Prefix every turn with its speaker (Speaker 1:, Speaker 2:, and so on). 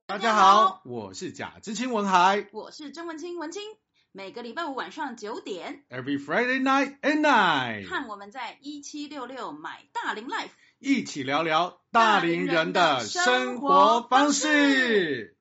Speaker 1: 大家好，我是贾知青文海，
Speaker 2: 我是曾文清文清。每个礼拜五晚上9点
Speaker 1: ，Every Friday night at night，
Speaker 2: 看我们在1766买大龄 Life，
Speaker 1: 一起聊聊大龄人的生活方式。